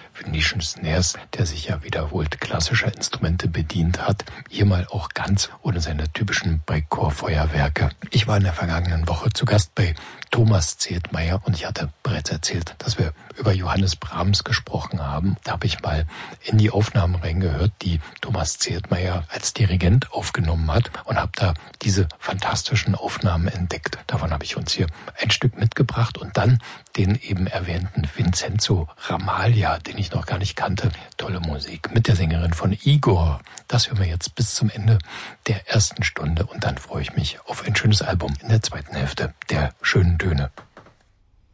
Venetian Snares, der sich ja wiederholt klassischer Instrumente bedient hat, hier mal auch ganz ohne seine typischen Breakcore-Feuerwerke. Ich war in der vergangenen Woche zu Gast bei Thomas Zeltmeier und ich hatte bereits erzählt, dass wir über Johannes Brahms gesprochen haben. Da habe ich mal in die Aufnahmen reingehört, die Thomas Zeltmeier als Dirigent aufgenommen hat und habe da diese fantastischen Aufnahmen entdeckt. Davon habe ich uns hier ein Stück mitgebracht und dann den eben erwähnten Vincenzo Ramaglia, den ich noch gar nicht kannte. Tolle Musik mit der Sängerin von Igor. Das hören wir jetzt bis zum Ende der ersten Stunde und dann freue ich mich auf ein schönes Album in der zweiten Hälfte der schönen Töne.